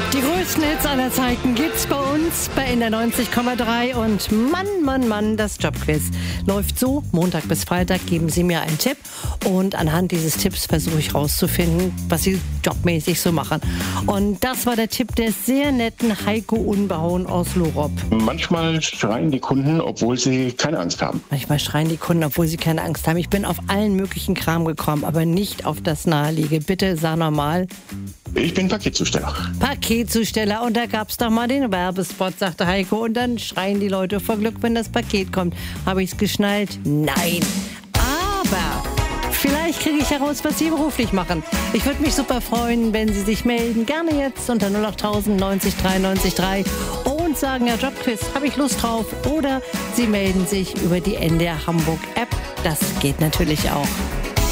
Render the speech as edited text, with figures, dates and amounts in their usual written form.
Die größten Hits aller Zeiten gibt's bei uns bei NDR 90,3 und Mann, das Jobquiz läuft so, Montag bis Freitag geben Sie mir einen Tipp und anhand dieses Tipps versuche ich rauszufinden, was Sie jobmäßig so machen. Und das war der Tipp des sehr netten Heiko Unbehauen aus Lorop. Manchmal schreien die Kunden, obwohl sie keine Angst haben. Manchmal schreien die Kunden, obwohl sie keine Angst haben. Ich bin auf allen möglichen Kram gekommen, aber nicht auf das Naheliege. Bitte sag nochmal. Ich bin Paketzusteller. Paketzusteller. Und da gab's doch mal den Werbespot, sagte Heiko. Und dann schreien die Leute vor Glück, wenn das Paket kommt. Habe ich's geschnallt? Nein. Aber vielleicht kriege ich heraus, was Sie beruflich machen. Ich würde mich super freuen, wenn Sie sich melden. Gerne jetzt unter 081000 90 93 3 und sagen, ja, Jobquiz, habe ich Lust drauf. Oder Sie melden sich über die NDR Hamburg App. Das geht natürlich auch.